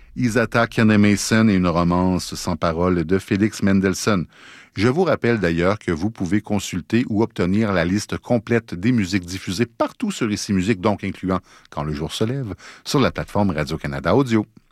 Isata Kanemason et une romance sans parole de Félix Mendelssohn. Je vous rappelle d'ailleurs que vous pouvez consulter ou obtenir la liste complète des musiques diffusées partout sur Ici Musique, donc incluant Quand le jour se lève, sur la plateforme Radio-Canada Audio.